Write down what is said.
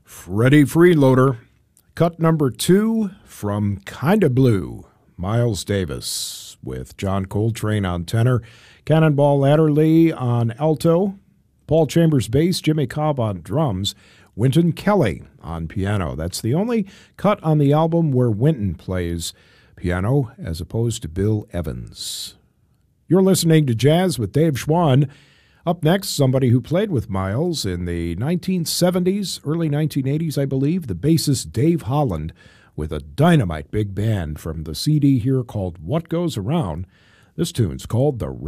Freddie Freeloader, cut number 2 from Kinda Blue. Miles Davis with John Coltrane on tenor, Cannonball Adderley on alto, Paul Chambers bass, Jimmy Cobb on drums, Wynton Kelly on piano. That's the only cut on the album where Wynton plays piano as opposed to Bill Evans. You're listening to Jazz with Dave Schwann. Up next, somebody who played with Miles in the 1970s, early 1980s, I believe, the bassist Dave Holland, with a dynamite big band from the CD here called What Goes Around. This tune's called The